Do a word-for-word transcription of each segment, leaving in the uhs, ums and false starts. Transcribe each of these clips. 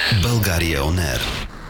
България он ер.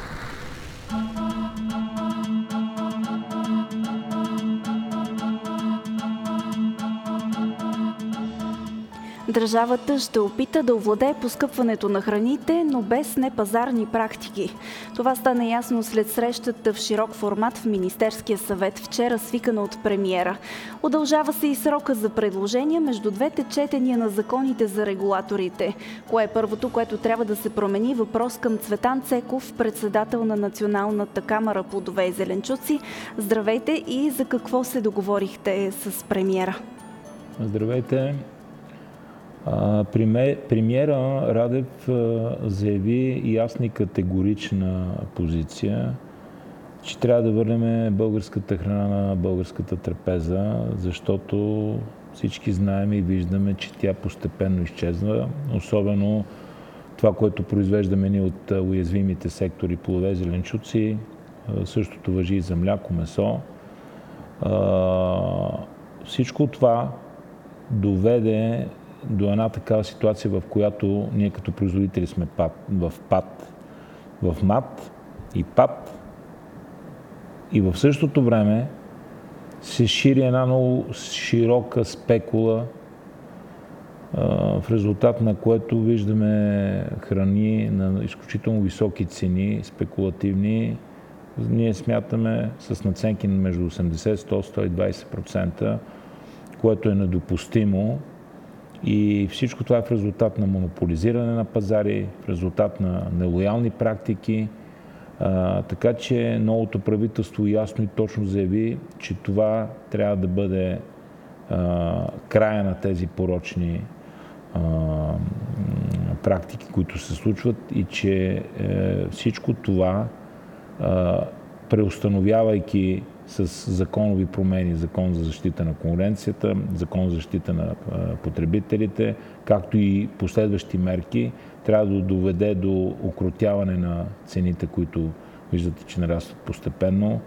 Държавата ще опита да овладее поскъпването на храните, но без непазарни практики. Това стана ясно след срещата в широк формат в Министерския съвет, вчера свикана от премиера. Удължава се и срока за предложения между двете четения на законите за регулаторите. Кое е първото, което трябва да се промени? Въпрос към Цветан Цеков, председател на Националната камара плодове и зеленчуци. Здравейте и за какво се договорихте с премиера? Здравейте! Премиера Радев заяви ясна и категорична позиция, че трябва да върнем българската храна на българската трапеза, защото всички знаем и виждаме, че тя постепенно изчезва. Особено това, което произвеждаме ние от уязвимите сектори плодове и зеленчуци. Същото важи и за мляко, месо. Всичко това доведе до една такава ситуация, в която ние като производители сме пад, в пад, в мат и пад. И в същото време се шири една много широка спекула, в резултат на което виждаме храни на изключително високи цени, спекулативни. Ние смятаме с надценки между осемдесет, сто, сто и двадесет процента, което е недопустимо. И всичко това е в резултат на монополизиране на пазари, в резултат на нелоялни практики. А, така че новото правителство ясно и точно заяви, че това трябва да бъде а, края на тези порочни а, практики, които се случват и че е, всичко това, а, преустановявайки с законови промени, закон за защита на конкуренцията, закон за защита на потребителите, както и последващи мерки, трябва да доведе до укротяване на цените, които виждате, че нарастват постепенно.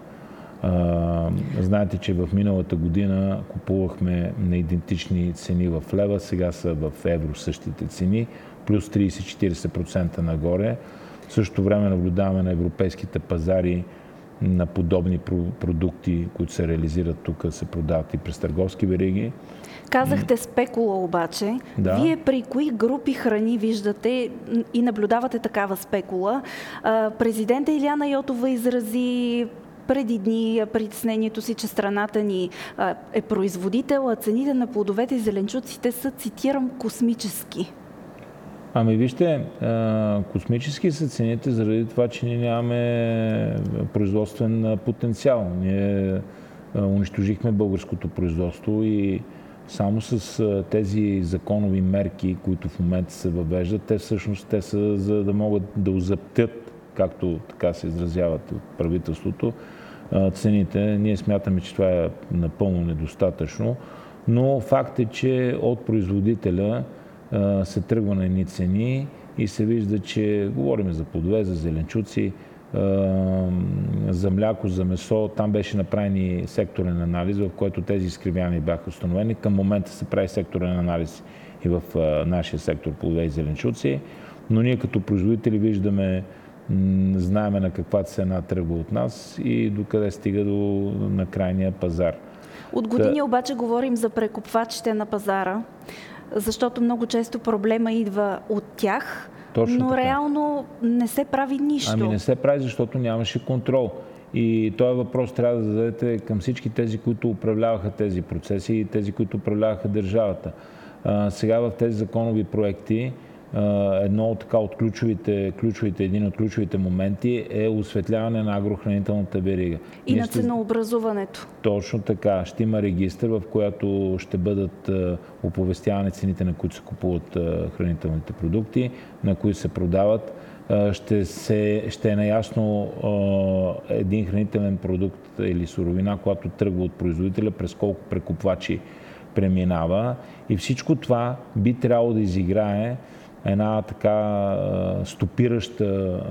Знаете, че в миналата година купувахме на идентични цени в лева, сега са в евро същите цени, плюс тридесет до четиридесет процента нагоре. В същото време наблюдаваме на европейските пазари на подобни продукти, които се реализират тук, се продават и през търговски вериги. Казахте спекула обаче. Да. Вие при кои групи храни виждате и наблюдавате такава спекула? Президента Илияна Йотова изрази преди дни притеснението си, че страната ни е производител, а цените на плодовете и зеленчуците са, цитирам, космически. Ами вижте, космически са цените заради това, че ние нямаме производствен потенциал. Ние унищожихме българското производство и само с тези законови мерки, които в момента се въвеждат, те всъщност те са за да могат да озаптят, както така се изразяват от правителството, цените. Ние смятаме, че това е напълно недостатъчно, но факт е, че от производителя се тръгва на едни цени и се вижда, че говорим за плодове, за зеленчуци, за мляко, за месо. Там беше направен секторен анализ, в който тези изкривявания бяха установени. Към момента се прави секторен анализ и в нашия сектор плодове и зеленчуци, но ние като производители виждаме, знаеме на каква цена тръгва от нас и докъде стига до на крайния пазар. От години Та... обаче говорим за прекупвачите на пазара, защото много често проблема идва от тях, Точно но така. Реално не се прави нищо. Ами не се прави, защото нямаше контрол. И този въпрос трябва да зададете към всички тези, които управляваха тези процеси и тези, които управляваха държавата. А, сега в тези законови проекти едно от, така, от ключовите, ключовите, един от ключовите моменти е осветляване на агрохранителната верига. И Ние на ценообразуването. Ще... Точно така. Ще има регистър, в който ще бъдат оповестявани цените, на които се купуват хранителните продукти, на които се продават. Ще, се, ще е наясно един хранителен продукт или суровина, която тръгва от производителя, през колко прекупвачи преминава. И всичко това би трябвало да изиграе една така стопираща,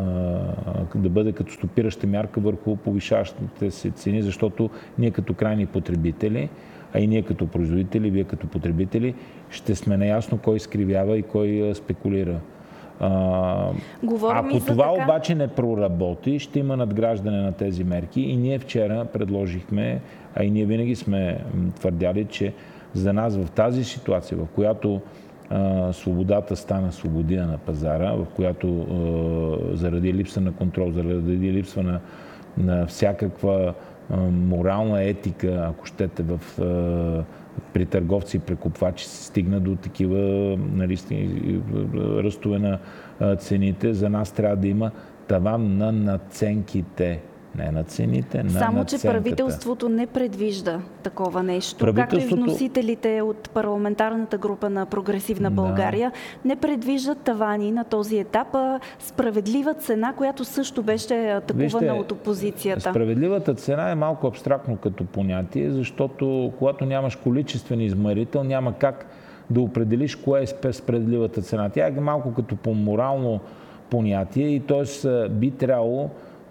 да бъде като стопираща мярка върху повишаващите се цени, защото ние като крайни потребители, а и ние като производители, вие като потребители, ще сме наясно кой изкривява и кой спекулира. А, ако това така... обаче не проработи, ще има надграждане на тези мерки и ние вчера предложихме, а и ние винаги сме твърдяли, че за нас в тази ситуация, в която а, свободата стана свободия на пазара, в която а, заради липса на контрол, заради липса на, на всякаква а, морална етика, ако щете, в а, при търговци и прекупвачи се стигна до такива, нали, ръстове на цените. За нас трябва да има таван на надценките. Не на цените, на Само, надценката. че правителството не предвижда такова нещо. Правителството... Както и вносителите от парламентарната група на Прогресивна България да. не предвиждат тавани на този етап, а справедлива цена, която също беше атакувана Вижте, от опозицията. Справедливата цена е малко абстрактно като понятие, защото когато нямаш количествен измерител, няма как да определиш кое е справедливата цена. Тя е малко като по морално понятие и т.е. би трябвало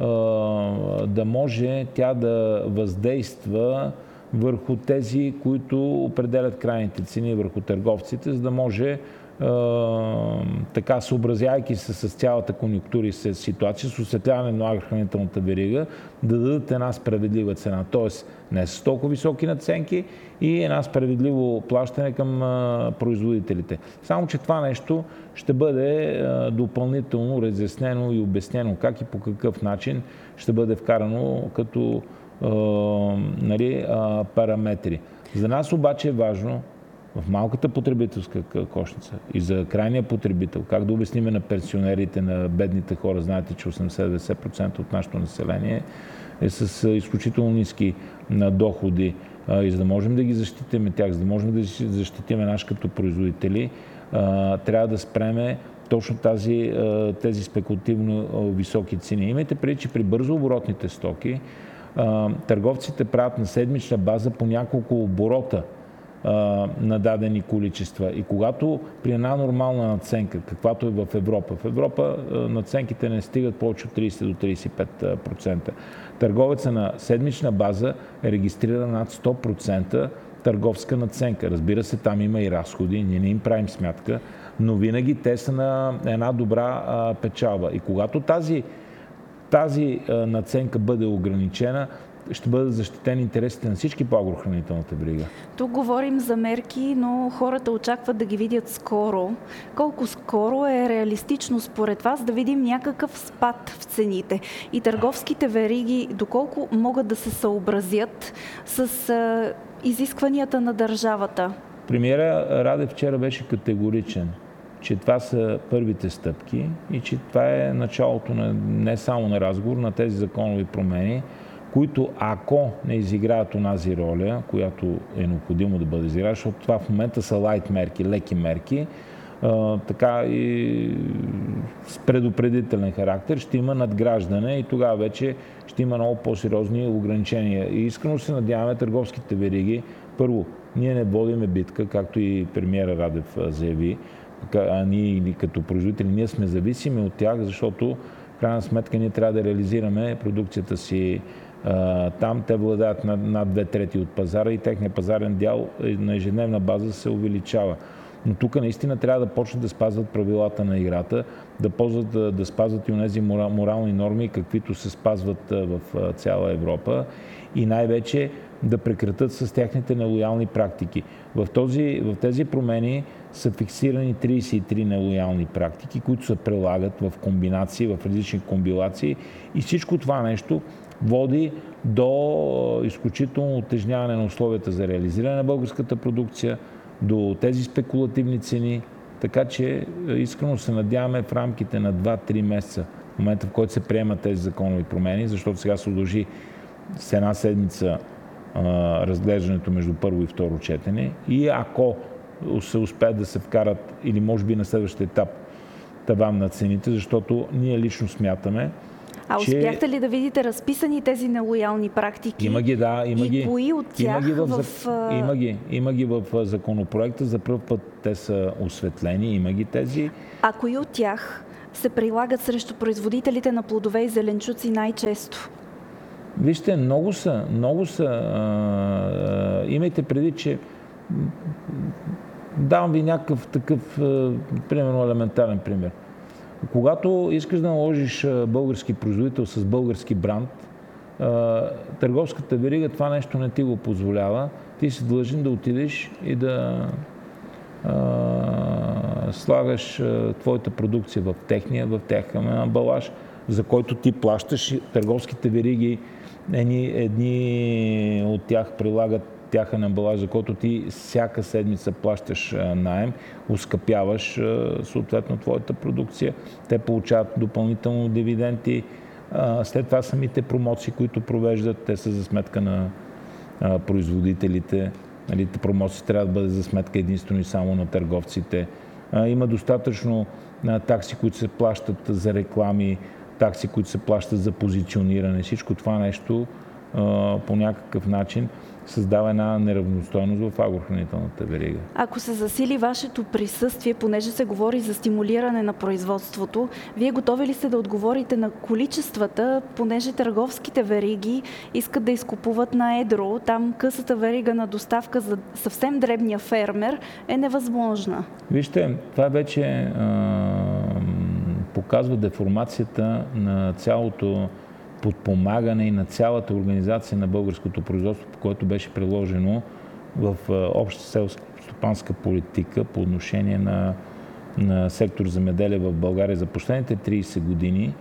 да може тя да въздейства върху тези, които определят крайните цени, върху търговците, за да може така, съобразявайки се с цялата конюнктура и с ситуация, с осветляване на агрохранителната верига, да дадат една справедлива цена. Тоест не с толкова високи надценки и една справедливо плащане към производителите. Само че това нещо ще бъде допълнително разяснено и обяснено как и по какъв начин ще бъде вкарано като нали, параметри. За нас обаче е важно в малката потребителска кошница и за крайния потребител, как да обясним на пенсионерите, на бедните хора, знаете, че осемдесет до деветдесет процента от нашето население е с изключително ниски доходи и за да можем да ги защитим тях, за да можем да защитим наш като производители, трябва да спреме точно тази, тези спекулативно високи цени. Имайте преди, че при бързо оборотните стоки търговците правят на седмична база по няколко оборота на дадени количества. И когато при една нормална надценка, каквато е в Европа, в Европа надценките не стигат повече от трийсет до трийсет и пет процента. Търговеца на седмична база е регистриран над сто процента търговска надценка. Разбира се, там има и разходи, ние не им правим смятка, но винаги те са на една добра а, печалба. И когато тази, тази а, надценка бъде ограничена, ще бъдат защитени интересите на всички по агрохранителната верига. Тук говорим за мерки, но хората очакват да ги видят скоро. Колко скоро е реалистично според вас да видим някакъв спад в цените? И търговските вериги доколко могат да се съобразят с а, изискванията на държавата? Премиера Радев вчера беше категоричен, че това са първите стъпки и че това е началото на, не само на разговор, на тези законови промени, които ако не изиграят онази роля, която е необходимо да бъде изиграна, защото това в момента са лайт мерки, леки мерки, а, така и с предупредителен характер, ще има надграждане и тогава вече ще има много по-сериозни ограничения. И искрено се надяваме търговските вериги. Първо, ние не водиме битка, както и премиера Радев заяви, а ние като производители, ние сме зависими от тях, защото в крайна сметка ние трябва да реализираме продукцията си там. Те владеят над, над две трети от пазара и техният пазарен дял на ежедневна база се увеличава. Но тук наистина трябва да почнат да спазват правилата на играта, да, ползват, да, да спазват и онези морални норми, каквито се спазват в цяла Европа и най-вече да прекратят с техните нелоялни практики. В, този, в тези промени са фиксирани трийсет и три нелоялни практики, които се прилагат в комбинации, в различни комбинации и всичко това нещо води до изключително утежняване на условията за реализиране на българската продукция, до тези спекулативни цени. Така че искрено се надяваме в рамките на два-три месеца, в момента в който се приемат тези законови промени, защото сега се удължи с една седмица а, разглеждането между първо и второ четене и ако се успеят да се вкарат или може би на следващия етап таван на цените, защото ние лично смятаме, А успяхте ли да видите разписани тези нелоялни практики? Има ги, да, има и ги. Кои от тях има ги в, в... Има ги, има ги в законопроекта, за първ път те са осветлени, има ги тези. А кои от тях се прилагат срещу производителите на плодове и зеленчуци най-често? Вижте, много са, много са. А, а, имайте преди, че давам ви някакъв такъв, а, примерно елементарен пример. Когато искаш да наложиш български производител с български бранд, търговската верига това нещо не ти го позволява. Ти си длъжен да отидеш и да а, слагаш а, твоята продукция в техния, в техния амбалаж, за който ти плащаш. Търговските вериги, едни, едни от тях прилагат тяхен амбалаж, за който ти всяка седмица плащаш а, наем, ускъпяваш а, съответно твоята продукция. Те получават допълнително дивиденти. А, след това самите промоции, които провеждат, те са за сметка на а, производителите. Нали, промоции трябва да бъде за сметка единствено и само на търговците. А, има достатъчно а, такси, които се плащат за реклами, такси, които се плащат за позициониране. Всичко това нещо а, по някакъв начин създава една неравностойност в агрохранителната верига. Ако се засили вашето присъствие, понеже се говори за стимулиране на производството, вие готови ли сте да отговорите на количествата, понеже търговските вериги искат да изкупуват на едро, там късата верига на доставка за съвсем дребния фермер е невъзможна? Вижте, това вече а, показва деформацията на цялото подпомагане и на цялата организация на българското производство, по което беше приложено в обща селско-стопанска политика по отношение на, на сектор земеделие в България за последните трийсет години.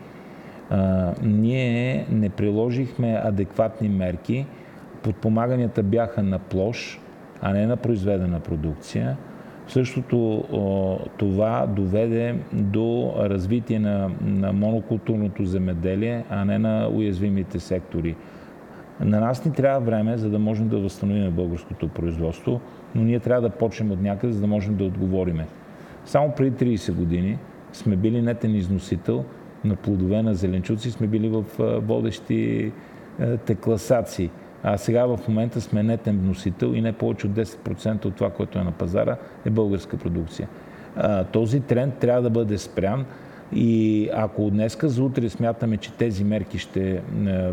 А, ние не приложихме адекватни мерки. Подпомаганията бяха на площ, а не на произведена продукция. Същото това доведе до развитие на, на монокултурното земеделие, а не на уязвимите сектори. На нас ни трябва време, за да можем да възстановим българското производство, но ние трябва да почнем от някъде, за да можем да отговориме. Само преди трийсет години сме били нетен износител на плодове, на зеленчуци, сме били в водещите класации. А сега в момента сме нетен вносител и не повече от десет процента от това, което е на пазара, е българска продукция. Този тренд трябва да бъде спрян и ако днеска за утре смятаме, че тези мерки ще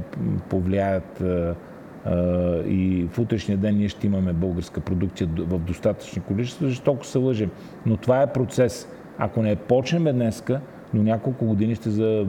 повлияят и в утрешния ден ние ще имаме българска продукция в достатъчни количества, жестоко се лъжем. Но това е процес. Ако не почнем днеска, до няколко години ще, за,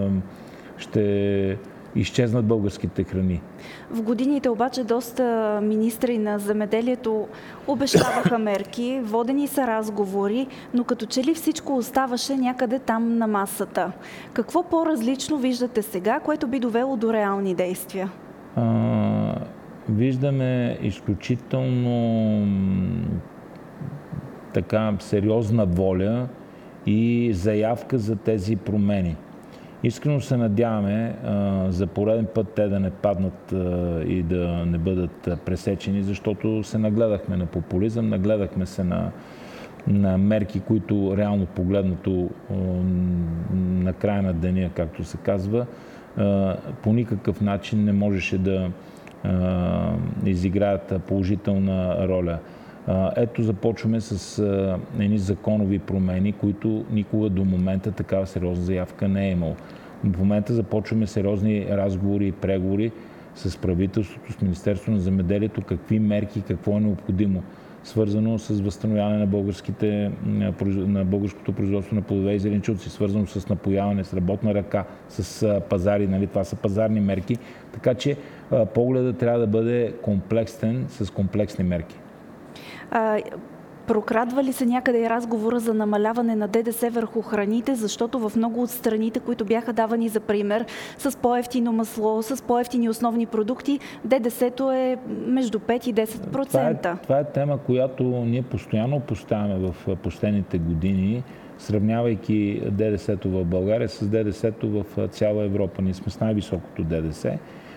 ще изчезнат българските храни. В годините обаче доста министри на земеделието обещаваха мерки, водени са разговори, но като че ли всичко оставаше някъде там на масата. Какво по-различно виждате сега, което би довело до реални действия? А, виждаме изключително така сериозна воля и заявка за тези промени. Искрено се надяваме а, за пореден път те да не паднат а, и да не бъдат пресечени, защото се нагледахме на популизъм, нагледахме се на, на мерки, които реално погледнато а, на края на деня, както се казва, а, по никакъв начин не можеше да а, изиграят положителна роля. А, ето започваме с а, едни законови промени, които никога до момента такава сериозна заявка не е имало. В момента започваме сериозни разговори и преговори с правителството, с Министерството на земеделието, какви мерки, какво е необходимо, свързано с възстановяване на, българските, на българското производство на плодове и зеленчуци, свързано с напояване, с работна ръка, с пазари, нали? Това са пазарни мерки, така че погледът трябва да бъде комплексен с комплексни мерки. А, прокрадва ли се някъде и разговора за намаляване на ДДС върху храните, защото в много от страните, които бяха давани за пример, с по-евтино масло, с по-евтини основни продукти, ДДС-то е между пет и десет процента. Това е, това е тема, която ние постоянно поставяме в последните години, сравнявайки ДДС-то в България с ДДС-то в цяла Европа. Ние сме с най-високото ДДС.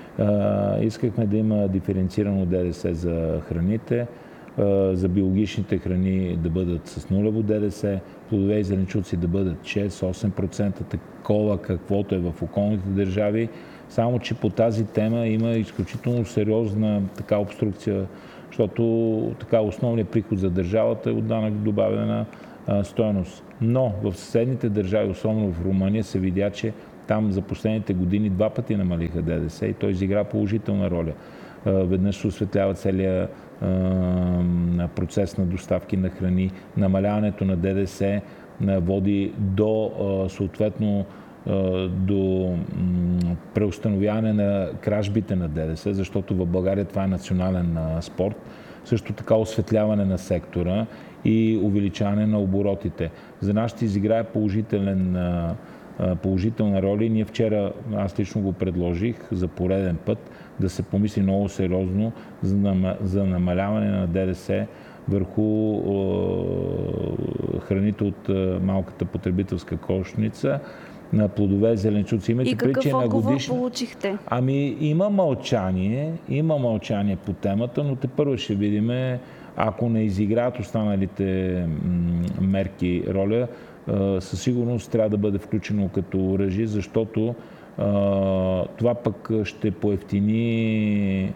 Искахме да има диференцирано ДДС за храните, за биологичните храни да бъдат с нулево ДДС, плодове и зеленчуци да бъдат шест-осем процента, такова каквото е в околните държави. Само че по тази тема има изключително сериозна така обструкция, защото така основният приход за държавата е от данък добавена стойност. Но в съседните държави, особено в Румъния, се видя, че там за последните години два пъти намалиха ДДС и той изигра положителна роля. Веднъж се осветлява целият процес на доставки на храни, намаляването на ДДС води до съответно до преустановяване на кражбите на ДДС, защото в България това е национален спорт. Също така осветляване на сектора и увеличаване на оборотите. За нас ще изиграе положителен, положителна роля и ние вчера, аз лично го предложих за пореден път, да се помисли много сериозно за намаляване на ДДС върху храните от малката потребителска кошница, на плодове, зеленчуци. Имайте и какъв причина, отговор годишна... получихте? Ами има мълчание, има мълчание по темата, но тепърва ще видим, ако не изиграят останалите мерки роля, със сигурност трябва да бъде включено като оръжие, защото това пък ще поевтини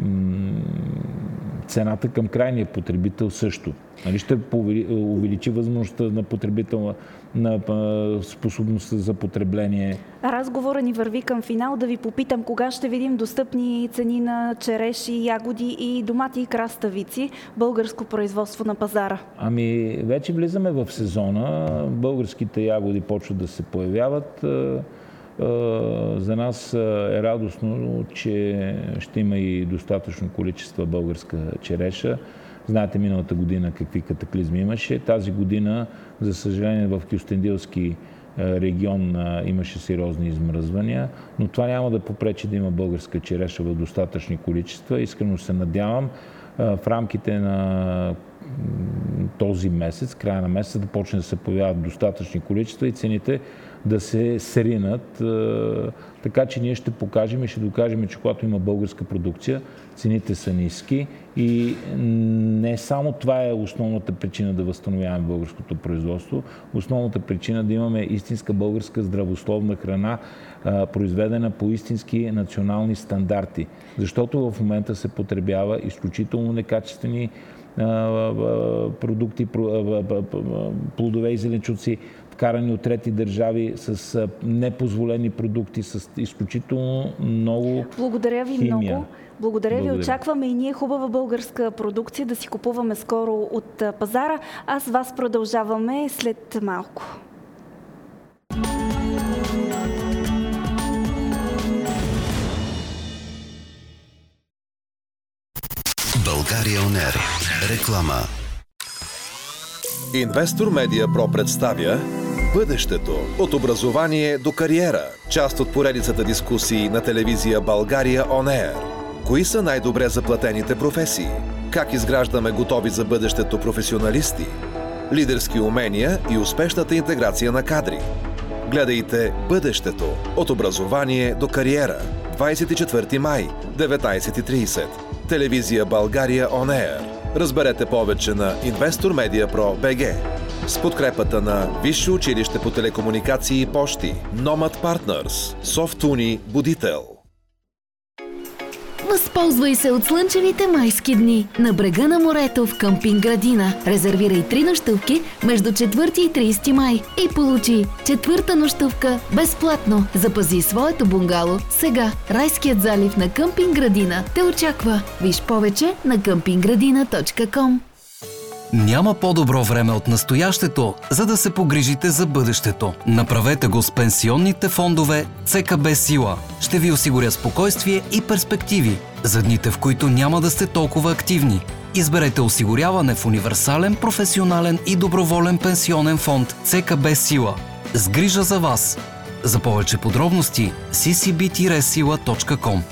цената към крайния потребител също. Нали, ще увеличи възможността на потребител на способността за потребление. Разговора ни върви към финал. Да ви попитам, кога ще видим достъпни цени на череши, ягоди и домати и краставици, българско производство на пазара? Ами, вече влизаме в сезона. Българските ягоди почват да се появяват. За нас е радостно, че ще има и достатъчно количество българска череша. Знаете, миналата година какви катаклизми имаше. Тази година, за съжаление, в Кюстендилски регион имаше сериозни измръзвания, но това няма да попречи да има българска череша в достатъчни количества. Искрено се надявам в рамките на този месец, края на месеца, да почне да се появяват достатъчни количества и цените да се сринат. Така че ние ще покажем и ще докажем, че когато има българска продукция, цените са ниски и не само това е основната причина да възстановяваме българското производство, основната причина да имаме истинска българска здравословна храна, произведена по истински национални стандарти. Защото в момента се потребява изключително некачествени продукти, плодове и зеленчуци, вкарани от трети държави с непозволени продукти, с изключително много Благодаря ви химия. много. Благодаря, Благодаря ви. Очакваме и ние хубава българска продукция да си купуваме скоро от пазара. А с вас продължаваме след малко. България он ер. Реклама. Инвестор Медиа Про представя Бъдещето от образование до кариера. Част от поредицата дискусии на телевизия България он ер. Кои са най-добре заплатените професии? Как изграждаме готови за бъдещето професионалисти? Лидерски умения и успешната интеграция на кадри. Гледайте Бъдещето от образование до кариера. двадесет и четвърти май, деветнадесет и тридесет. Телевизия България он ер. Разберете повече на Инвестор Медиа Про БГ. С подкрепата на Висше училище по телекомуникации и пощи, Nomad Partners, Софтуни, Будител. Възползвай се от слънчевите майски дни на брега на морето в Къмпинг Градина. Резервирай три нощувки между четвърти и тридесети май и получи четвърта нощувка безплатно. Запази своето бунгало сега. Райският залив на Къмпинг Градина те очаква. Виж повече на къмпинг градина точка ком. Няма по-добро време от настоящето, за да се погрижите за бъдещето. Направете го с пенсионните фондове ЦКБ Сила. Ще ви осигуря спокойствие и перспективи за дните, в които няма да сте толкова активни. Изберете осигуряване в универсален, професионален и доброволен пенсионен фонд ЦКБ Сила. С грижа за вас. За повече подробности си си би сила точка ком.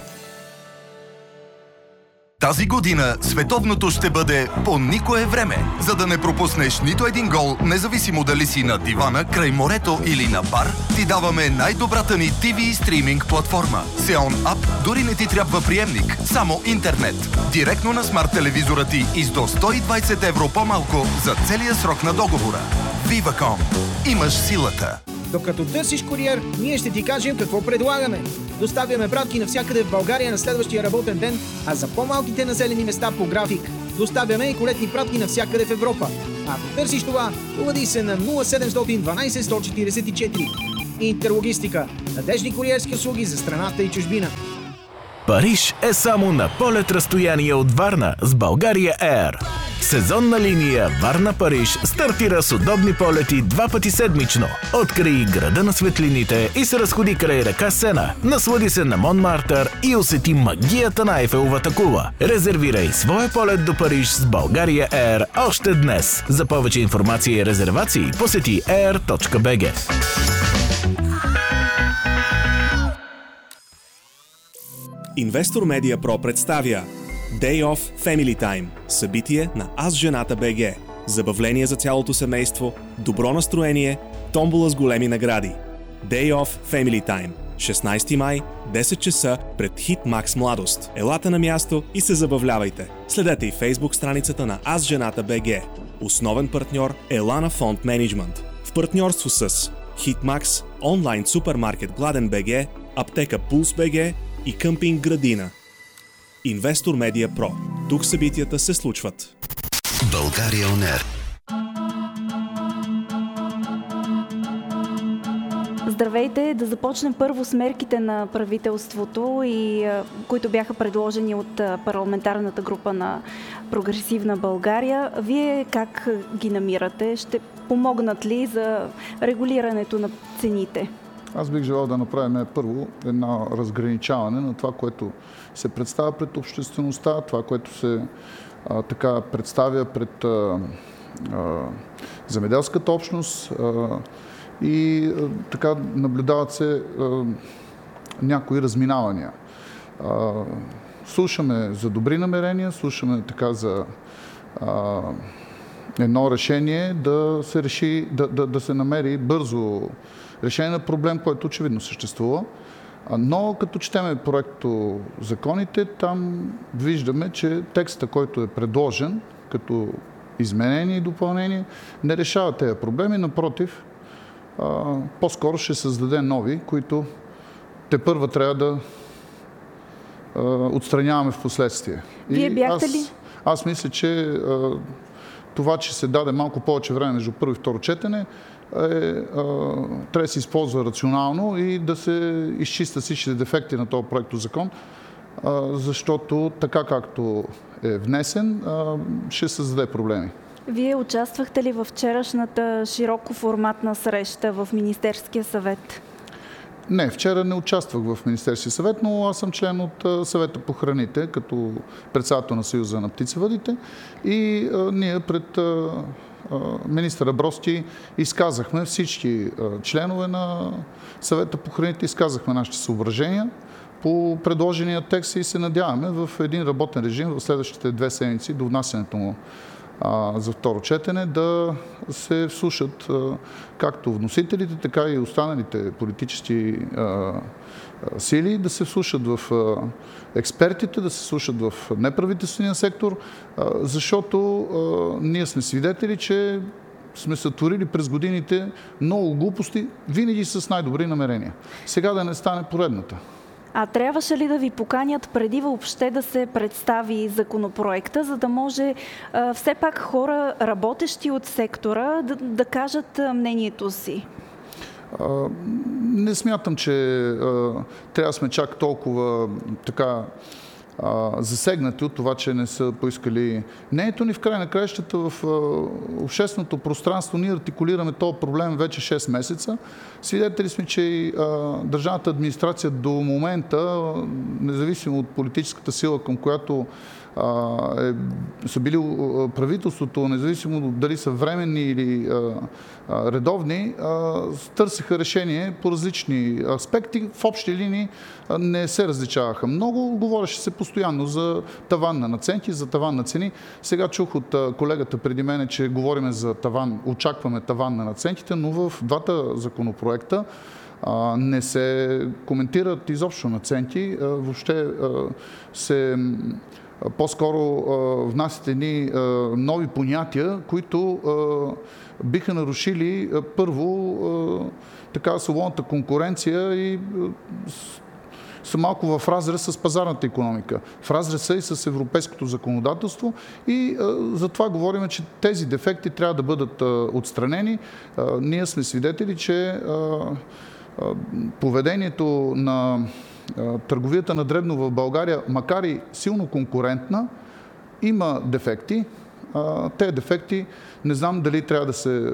Тази година световното ще бъде по никое време, за да не пропуснеш нито един гол, независимо дали си на дивана, край морето или на бар, ти даваме най-добрата ни ти ви стриминг платформа. Сеон Ап дори не ти трябва приемник, само интернет. Директно на смарт телевизора ти и с до сто и двадесет евро по-малко за целия срок на договора. Viva.com. Имаш силата. Докато търсиш куриер, ние ще ти кажем какво предлагаме. Доставяме пратки навсякъде в България на следващия работен ден, а за по-малките населени места по график. Доставяме и колетни пратки навсякъде в Европа. Ако търсиш това, обади се на нула седемстотин дванадесет сто четиридесет и четири. Интерлогистика. Надеждни куриерски услуги за страната и чужбина. Париж е само на полет разстояние от Варна с България Air. Сезонна линия Варна-Париж стартира с удобни полети два пъти седмично. Открий града на светлините и се разходи край река Сена. Наслади се на Монмартър и усети магията на Айфеловата кула. Резервирай своя полет до Париж с България Air още днес. За повече информация и резервации посети air точка би джи. Инвестор Медиа Про представя Day of Family Time. Събитие на Аз жената БГ. Забавление за цялото семейство, добро настроение, томбола с големи награди. Day of Family Time. шестнайсети май, десет часа пред Hitmax Младост. Елате на място и се забавлявайте. Следете и Facebook страницата на Аз жената БГ. Основен партньор Елана Фонд Менеджмент. В партньорство с Hitmax, онлайн супермаркет Гладен БГ, аптека Пулс БГ и къмпинг Градина. Инвестор Медиа Про. Тук събитията се случват. България он ер. Здравейте! Да започнем първо с мерките на правителството, и, които бяха предложени от парламентарната група на Прогресивна България. Вие как ги намирате? Ще помогнат ли за регулирането на цените? Аз бих желал да направим първо едно разграничаване на това, което се представя пред обществеността, това, което се а, така представя пред а, а, земеделската общност а, и а, така наблюдават се а, някои разминавания. А, слушаме за добри намерения, слушаме така за а, едно решение да се реши, да, да, да се намери бързо решение на проблем, който очевидно съществува. Но като четеме проекто законите, там виждаме, че текста, който е предложен като изменение и допълнение, не решава тези проблеми. Напротив, по-скоро ще създаде нови, които тепърва трябва да отстраняваме в последствие. Вие бяхте ли? Аз, аз мисля, че това, че се даде малко повече време между първо и второ четене, Е, а, трябва да се използва рационално и да се изчистят всички дефекти на този проектозакон, а, защото така както е внесен, а, ще създаде проблеми. Вие участвахте ли във вчерашната широкоформатна среща в Министерския съвет? Не, вчера не участвах в Министерския съвет, но аз съм член от Съвета по храните, като председател на Съюза на птицевъдите, и а, ние пред а, министър Абровски изказахме, всички членове на Съвета по храните изказахме нашите съображения по предложения текст и се надяваме в един работен режим в следващите две седмици до внасянето му а, за второ четене да се вслушат а, както вносителите, така и останалите политически а, сили, да се вслушат в а, експертите, да се слушат в неправителствения сектор, а, защото а, ние сме свидетели, че сме сътворили през годините много глупости, винаги с най-добри намерения. Сега да не стане поредната. А трябваше ли да ви поканят преди въобще да се представи законопроекта, за да може а, все пак хора, работещи от сектора, да, да кажат мнението си? А, не смятам, че а, трябва да сме чак толкова така а, засегнати от това, че не са поискали мнението ни. В край на краищата в а, общественото пространство ние артикулираме този проблем вече шест месеца. Свидетели сме, че и а, държавната администрация до момента, независимо от политическата сила, към която а, е, са били правителството, независимо дали са временни или а, а, редовни, а, търсиха решение по различни аспекти. В общи линии а, не се различаваха много. Говореше се постоянно за таван на наценки, за таван на цени. Сега чух от а, колегата преди мене, че говорим за таван, очакваме таван на наценките, но в двата законопроекта а, не се коментират изобщо наценки. А, въобще а, се по-скоро внасят едни нови понятия, които биха нарушили първо така свободната конкуренция и са малко в разрез с пазарната икономика, в разрез са и с европейското законодателство, и затова говорим, че тези дефекти трябва да бъдат отстранени. Ние сме свидетели, че поведението на търговията на дребно в България, макар и силно конкурентна, има дефекти. Те дефекти не знам дали трябва да се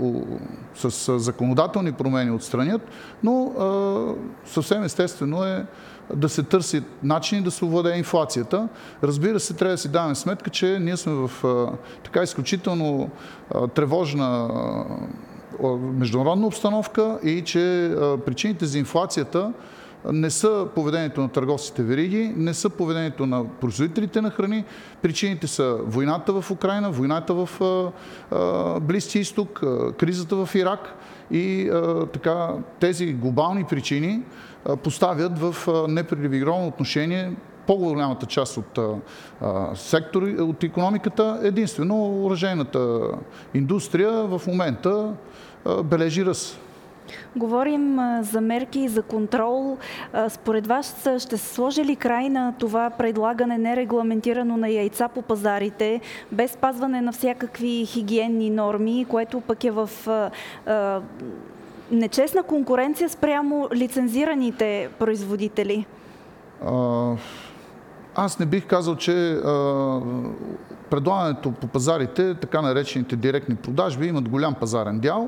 с законодателни промени отстранят, но съвсем естествено е да се търси начини да се овладее инфлацията. Разбира се, трябва да си даваме сметка, че ние сме в така изключително тревожна международна обстановка и че причините за инфлацията не са поведението на търговците вериги, не са поведението на производителите на храни. Причините са войната в Украйна, войната в Близкия изток, кризата в Ирак и така тези глобални причини поставят в непривилегировано отношение по-голямата част от а, сектори, от икономиката. Единствено, оръжейната индустрия в момента а, бележи ръст. Говорим за мерки и за контрол. Според вас ще се сложи ли край на това предлагане нерегламентирано на яйца по пазарите, без спазване на всякакви хигиенни норми, което пък е в а, нечестна конкуренция спрямо лицензираните производители? А, аз не бих казал, че а, предлагането по пазарите, така наречените директни продажби, имат голям пазарен дял.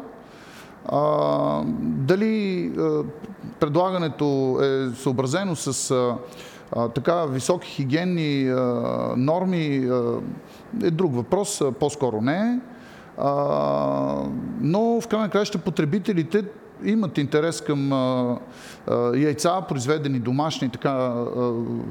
А, дали а, предлагането е съобразено с а, а, така високи хигиенни а, норми а, е друг въпрос, а, по-скоро не е. А, но в крайна на краища потребителите имат интерес към а, а, яйца, произведени домашни, така а,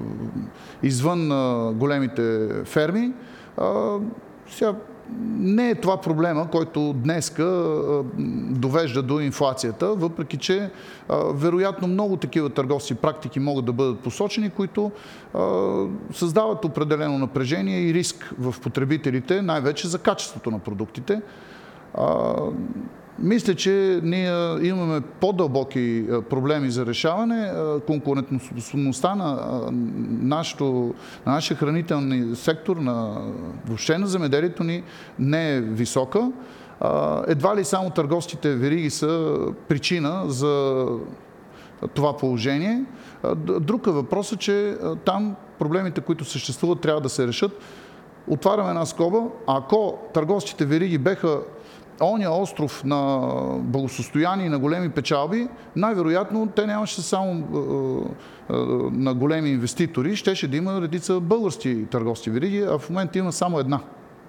извън а, големите ферми. А, сега, не е това проблема, който днеска а, довежда до инфлацията, въпреки че а, вероятно много такива търговски практики могат да бъдат посочени, които а, създават определено напрежение и риск в потребителите, най-вече за качеството на продуктите. А, Мисля, че ние имаме по-дълбоки проблеми за решаване. Конкурентоспособността на, нашото, на нашия хранителен сектор, на, въобще на земеделието ни, не е висока. Едва ли само търговските вериги са причина за това положение. Друг е въпросът, че там проблемите, които съществуват, трябва да се решат. Отваряме една скоба. Ако търговските вериги беха ония остров на благосостояние и на големи печалби, най-вероятно те нямаше само е, е, на големи инвеститори, щеше да има редица български търговски вериги, а в момента има само една.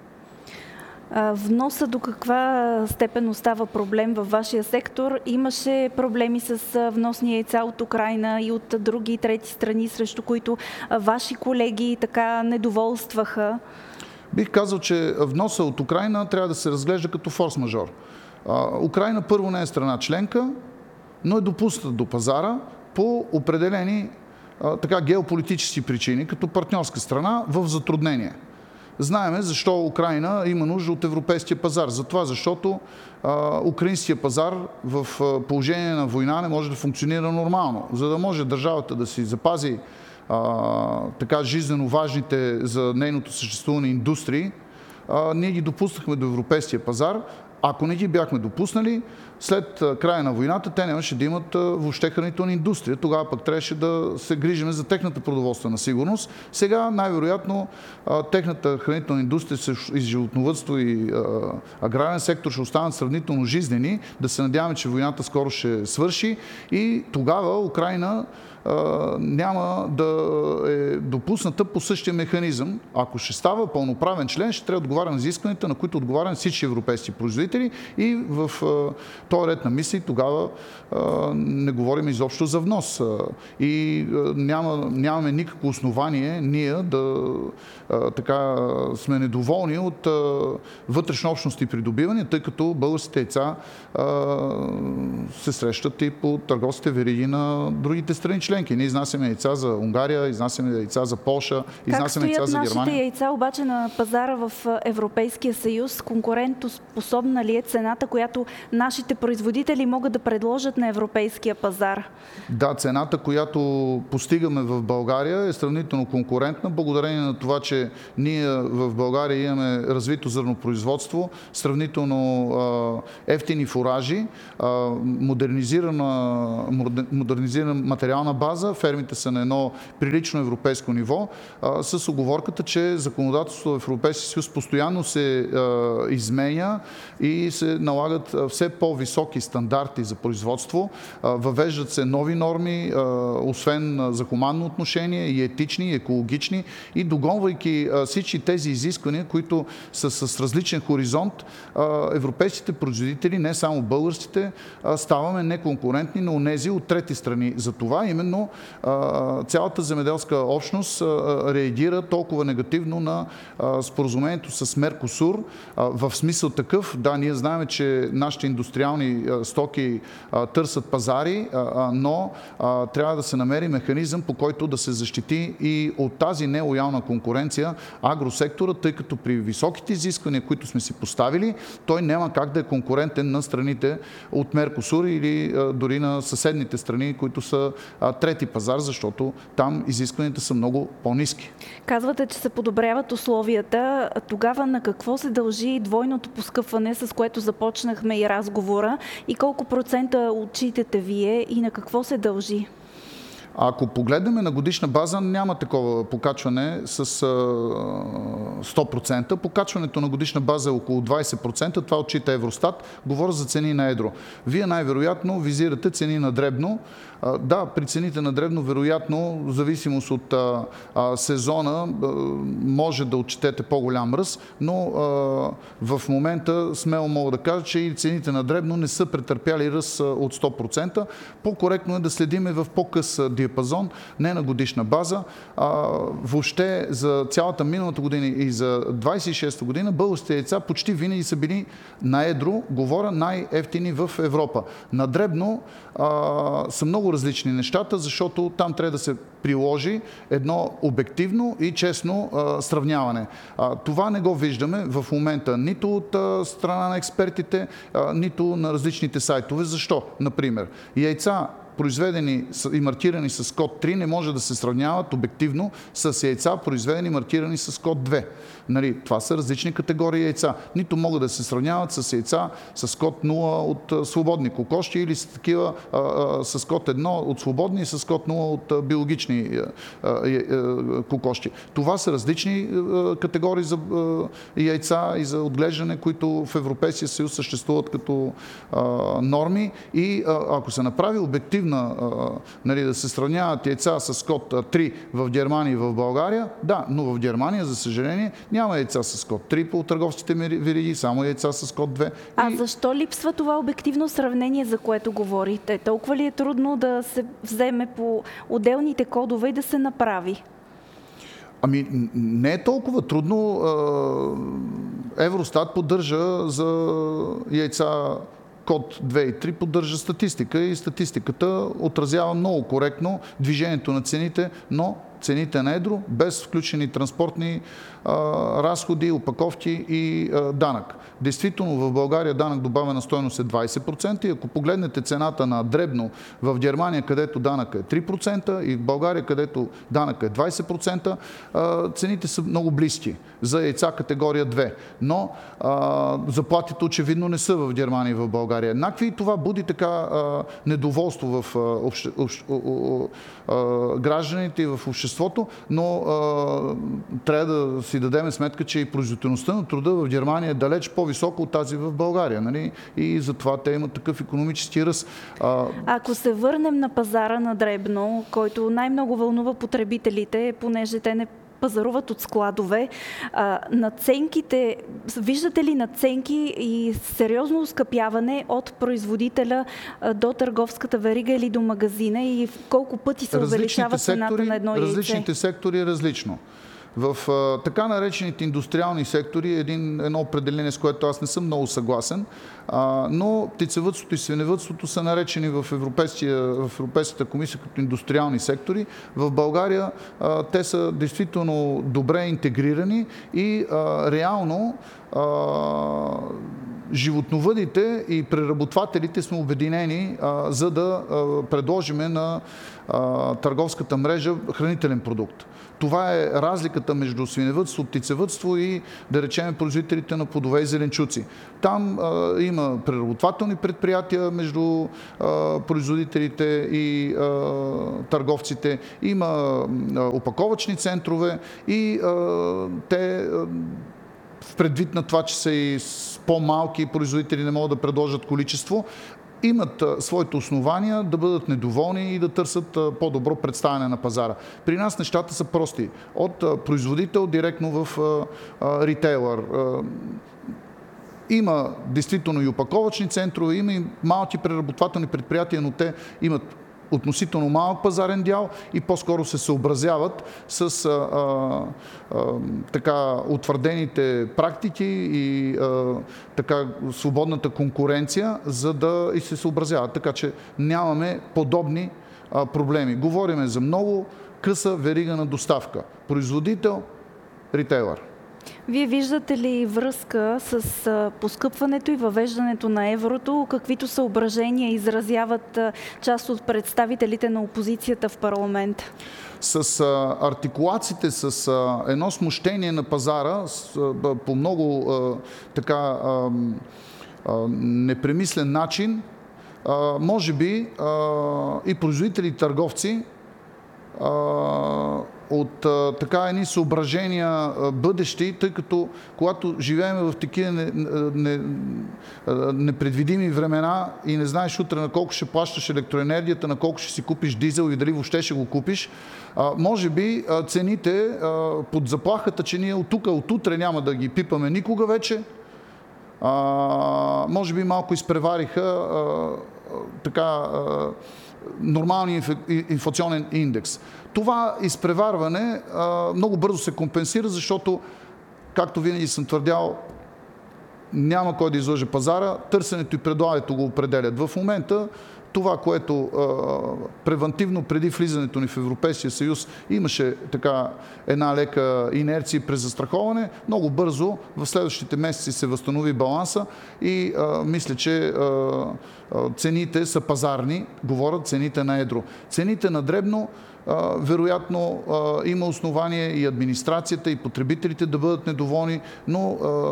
Вноса до каква степен остава проблем във вашия сектор? Имаше проблеми с вносни яйца от Украйна и от други трети страни, срещу които ваши колеги така недоволстваха. Бих казал, че вноса от Украйна трябва да се разглежда като форс-мажор. Украйна първо не е страна членка, но е допусната до пазара по определени така, геополитически причини, като партньорска страна в затруднение. Знаеме защо Украйна има нужда от европейския пазар. Затова, защото а, украинския пазар в положение на война не може да функционира нормално. За да може държавата да си запази а, така жизнено важните за нейното съществуване индустрии, а, ние ги допуснахме до европейския пазар. Ако не ги бяхме допуснали, след края на войната те нямаше да имат въобще хранителна индустрия. Тогава пък трябваше да се грижиме за техната продоволствена сигурност. Сега най-вероятно техната хранителна индустрия и животновъдство и аграрен сектор ще останат сравнително жизнени. Да се надяваме, че войната скоро ще свърши и тогава Украйна няма да е допусната по същия механизъм. Ако ще става пълноправен член, ще трябва да отговаря на изискванията, на които отговарят всички европейски производители и в този ред на мисли тогава не говорим изобщо за внос. И няма, нямаме никакво основание ние да така сме недоволни от вътрешнообщностни придобивания, тъй като българските яйца се срещат и по търговските вериги на другите страни членки. Ние изнасяме яйца за Унгария, изнасяме яйца за Полша, изнасяме яйца за Германия. Как стоят нашите яйца обаче на пазара в Европейския съюз? Конкурентоспособна ли е цената, която нашите производители могат да предложат на европейския пазар? Да, цената, която постигаме в България е сравнително конкурентна, благодарение на това, че ние в България имаме развито зърнопроизводство, сравнително а, ефтини фуражи, а, модернизирана, модернизирана материална база, фермите са на едно прилично европейско ниво, а, с оговорката, че законодателството в Европейския съюз постоянно се а, изменя и се налагат все по-високи стандарти за производство, а, въвеждат се нови норми, а, освен за хуманно отношение, и етични, и екологични, и догонвайки а, всички тези изисквания, които са с различен хоризонт, а, европейските производители, не само българските, а, ставаме неконкурентни на онези от трети страни. За това именно а, цялата земеделска общност а, реагира толкова негативно на а, споразумението с Меркосур, а, в смисъл такъв, да, ние знаем, че нашите индустриални а, стоки а, търсят пазари, а, но а, трябва да се намери механизъм, по който да се защити и от тази нелоялна конкуренция агросектора, тъй като при високите изисквания, които сме си поставили, той няма как да е конкурентен на страните от Меркосур или а, дори на съседните страни, които са а, трети пазар, защото там изискванията са много по-ниски. Казвате, че се подобряват условията. Тогава на какво се дължи двойното поскъпване, с което започнахме и разговора, и колко процента отчитате вие и на какво се дължи? Ако погледнем на годишна база, няма такова покачване с сто процента. Покачването на годишна база е около двайсет процента. Това отчита Евростат. Говоря за цени на едро. Вие най-вероятно визирате цени на дребно. Да, при цените на дребно, вероятно, в зависимост от а, а, сезона, а, може да отчетете по-голям ръст, но а, в момента смело мога да кажа, че и цените на дребно не са претърпяли ръст от сто процента. По-коректно е да следиме в по-къс диапазон, не на годишна база. А, въобще за цялата миналата година и за двайсет и шеста година българските яйца почти винаги са били на едро, говоря най-ефтини в Европа. На дребно а, са много различни нещата, защото там трябва да се приложи едно обективно и честно а, сравняване. А, това не го виждаме в момента нито от а, страна на експертите, а, нито на различните сайтове. Защо? Например, яйца, произведени и маркирани с код три, не може да се сравняват обективно с яйца, произведени и маркирани с код две. Нали, това са различни категории яйца. Нито могат да се сравняват с яйца с код нула от а, свободни кокошки или с такива а, а, с код едно от свободни и с код нула от а, биологични а, а, а, кокошки. Това са различни а, категории за а, яйца и за отглеждане, които в Европейския съюз съществуват като а, норми, и а, ако се направи обективно На, нали, да се сравняват яйца с код три в Германия и в България, да, но в Германия, за съжаление, няма яйца с код три по търговските вериги, само яйца с код две. А и... защо липсва това обективно сравнение, за което говорите? Толкова ли е трудно да се вземе по отделните кодове и да се направи? Ами, не е толкова трудно. Евростат поддържа за яйца код две и три, поддържа статистика и статистиката отразява много коректно движението на цените, но цените на едро, без включени транспортни а, разходи, опаковки и а, данък. Действително в България данък добавена стойност е двайсет процента, и ако погледнете цената на дребно в Германия, където данък е три процента, и в България, където данък е двайсет процента, а, цените са много близки за яйца категория две. Но а, заплатите очевидно не са в Германия и в България еднакви, и това буди така а, недоволство в а, обще, обще, а, гражданите и в обществото, но а, трябва да си дадем сметка, че и производителността на труда в Германия е далеч по-висока от тази в България. Нали? И затова те имат такъв икономически ръст. А... Ако се върнем на пазара на дребно, който най-много вълнува потребителите, понеже те не пазаруват от складове, а, надценките, виждате ли надценки и сериозно оскъпяване от производителя а, до търговската верига или до магазина, и колко пъти се увеличава цената на едно яйце? Различните сектори е различно. В а, така наречените индустриални сектори е един, едно определение, с което аз не съм много съгласен, а, но птицевъдството и свиневъдството са наречени в, в Европейската комисия като индустриални сектори. В България а, те са действително добре интегрирани и а, реално а, животновъдите и преработвателите сме обединени, а, за да а, предложиме на а, търговската мрежа хранителен продукт. Това е разликата между свиневъдство, птицевъдство и, да речем, производителите на плодове и зеленчуци. Там а, има преработвателни предприятия между а, производителите и а, търговците, има а, опаковъчни центрове и а, те а, в предвид на това, че са и по-малки производители, не могат да предложат количество, имат а, своите основания да бъдат недоволни и да търсят а, по-добро представяне на пазара. При нас нещата са прости. От а, производител директно в а, а, ритейлър. А, има действително и опаковъчни центрове, има и малки преработвателни предприятия, но те имат относително малък пазарен дял и по-скоро се съобразяват с а, а, а, така утвърдените практики и а, така свободната конкуренция, за да и се съобразяват. Така че нямаме подобни а, проблеми. Говориме за много къса верига на доставка. Производител, ритейлър. Вие виждате ли връзка с а, поскъпването и въвеждането на еврото? Каквито съображения изразяват а, част от представителите на опозицията в парламент? С а, артикулациите, с а, едно смущение на пазара с, а, по много а, така а, а, непремислен начин, а, може би а, и производители и търговци а, от а, така едни съображения а, бъдещи, тъй като когато живеем в такива не, не, непредвидими времена и не знаеш утре на колко ще плащаш електроенергията, на колко ще си купиш дизел и дали въобще ще го купиш, а, може би а, цените а, под заплахата, че ние от тук, от утре няма да ги пипаме никога вече, а, може би малко изпревариха а, така а, нормалния инфлационен индекс. Това изпреварване а, много бързо се компенсира, защото, както винаги съм твърдял, няма кой да излъже пазара, търсенето и предлагането го определят. В момента това, което а, превантивно преди влизането ни в Европейския съюз имаше така една лека инерция през застраховане, много бързо в следващите месеци се възстанови баланса и а, мисля, че а, а, цените са пазарни, говорят цените на едро. Цените на дребно, а, вероятно а, има основание и администрацията, и потребителите да бъдат недоволни, но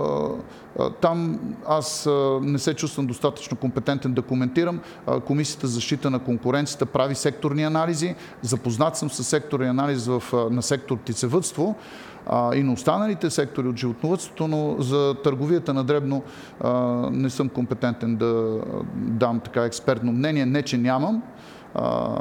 а, а, там аз а, не се чувствам достатъчно компетентен да коментирам. А, Комисията за защита на конкуренцията прави секторни анализи. Запознат съм с секторни анализ в, на сектор птицевъдство а, и на останалите сектори от животновъдството, но за търговията на дребно а, не съм компетентен да дам така експертно мнение. Не, че нямам. А,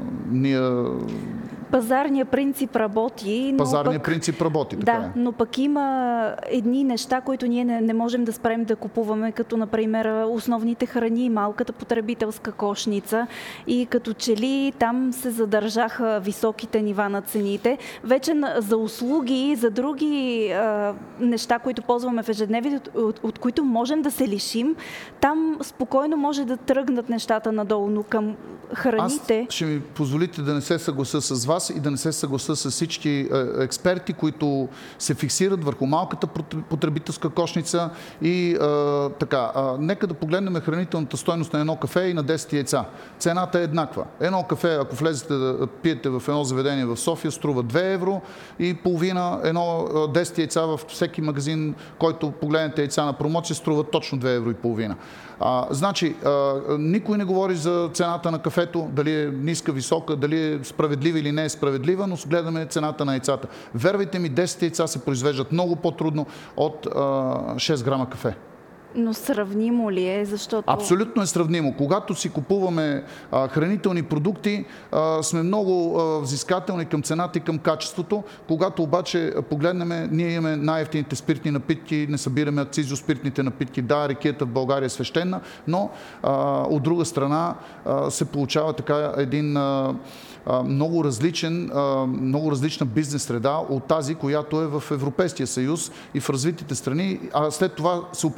ние... Пазарният принцип работи. Но Пазарният пък... принцип работи, така Да, е. но пък има едни неща, които ние не, не можем да спрем да купуваме, като например основните храни, малката потребителска кошница и като че ли там се задържаха високите нива на цените. Вече за услуги, за други а, неща, които ползваме в ежедневието, от, от които можем да се лишим, там спокойно може да тръгнат нещата надолу, но към храните... Аз ще ми позволите да не се съглася с вас и да не се съглася с всички експерти, които се фиксират върху малката потребителска кошница и а, така. А, нека да погледнем хранителната стойност на едно кафе и на десет яйца. Цената е еднаква. Едно кафе, ако влезете да пиете в едно заведение в София, струва две евро и половина. Едно десет яйца във всеки магазин, който погледнете яйца на промоция, струва точно две евро и половина. А, значи, а, никой не говори за цената на кафето, дали е ниска, висока, дали е справедлива или не е справедлива, но гледаме цената на яйцата. Вервайте ми, десет яйца се произвеждат много по-трудно от а, шест грама кафе. Но сравнимо ли е? Защото... Абсолютно е сравнимо. Когато си купуваме а, хранителни продукти, а, сме много а, взискателни към цената и към качеството. Когато обаче погледнем, ние имаме най-евтините спиртни напитки, не събираме акцизи от спиртните напитки. Да, рекията в България е свещена, но а, от друга страна а, се получава така един а, а, много различен, а, много различна бизнес среда от тази, която е в Европейския съюз и в развитите страни, а след това се опитваме да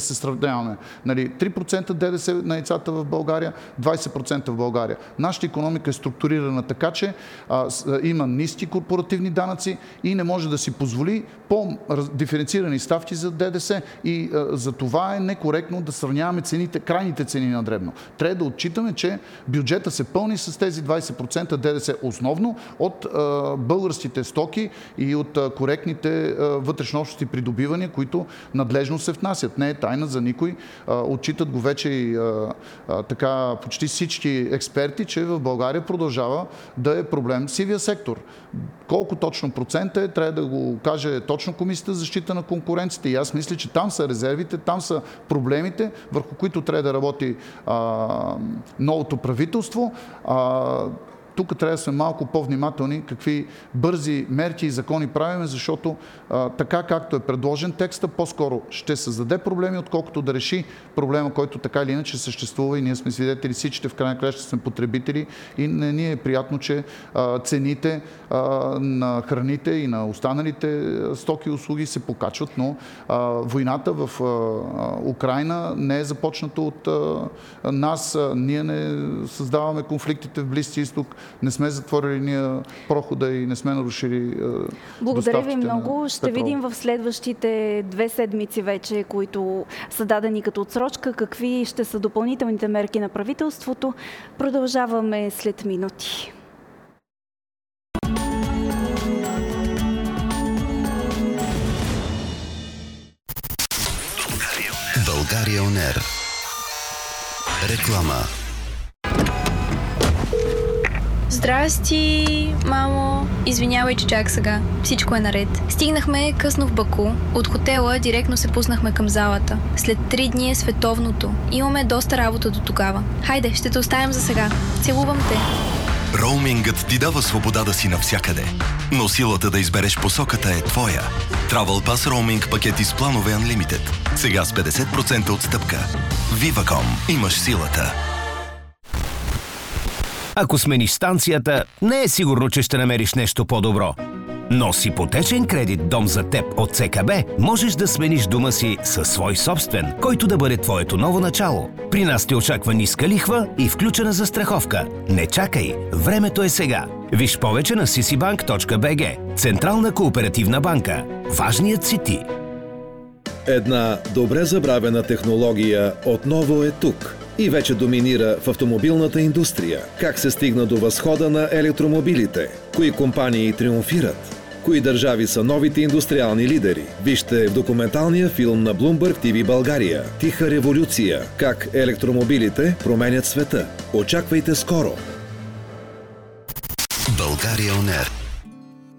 се сравняваме. Нали, три процента ДДС на яйцата в България, двайсет процента в България. Нашата икономика е структурирана така, че а, с, а, има ниски корпоративни данъци и не може да си позволи по-диференцирани ставки за ДДС. И а, за това е некоректно да сравняваме цените, крайните цени на дребно. Трябва да отчитаме, че бюджета се пълни с тези двайсет процента ДДС основно от а, българските стоки и от а, коректните а, вътрешнообщностни придобивания, които надлежно се внасят. Не е тайна за никой. А, отчитат го вече и а, а, така почти всички експерти, че в България продължава да е проблем сивия сектор. Колко точно процент е, трябва да го каже точно Комисията за защита на конкуренцията. И аз мисля, че там са резервите, там са проблемите, върху които трябва да работи а, новото правителство. А, тук трябва да сме малко по-внимателни какви бързи мерки и закони правиме, защото а, така както е предложен текста, по-скоро ще създаде проблеми, отколкото да реши проблема, който така или иначе съществува и ние сме свидетели, всичките в крайна края ще сме потребители и не ни е приятно, че а, цените а, на храните и на останалите стоки и услуги се покачват, но а, войната в а, Украйна не е започната от а, нас. А, ние не създаваме конфликтите в Близкия изток, не сме затворили ние прохода и не сме нарушили доставките. Благодаря ви много. Ще видим в следващите две седмици вече, които са дадени като отсрочка, какви ще са допълнителните мерки на правителството. Продължаваме след минути. България он ер. Реклама. Здрасти, мамо. Извинявай, че чак сега. Всичко е наред. Стигнахме късно в Баку. От хотела директно се пуснахме към залата. След три дни е световното. Имаме доста работа до тогава. Хайде, ще те оставям за сега. Целувам те. Роумингът ти дава свобода да си навсякъде, но силата да избереш посоката е твоя. Travel Pass роуминг пакети с планове Unlimited. Сега с петдесет процента отстъпка. Viva.com. Имаш силата. Ако смениш станцията, не е сигурно, че ще намериш нещо по-добро. Но с ипотечен кредит «Дом за теб» от ЦКБ можеш да смениш дома си със свой собствен, който да бъде твоето ново начало. При нас те очаква ниска лихва и включена застраховка. Не чакай, времето е сега. Виж повече на си си банк точка би джи. Централна кооперативна банка. Важният си ти. Една добре забравена технология отново е тук и вече доминира в автомобилната индустрия. Как се стигна до възхода на електромобилите? Кои компании триумфират? Кои държави са новите индустриални лидери? Вижте в документалния филм на Bloomberg ти ви България «Тиха революция. Как електромобилите променят света». Очаквайте скоро! България он ер.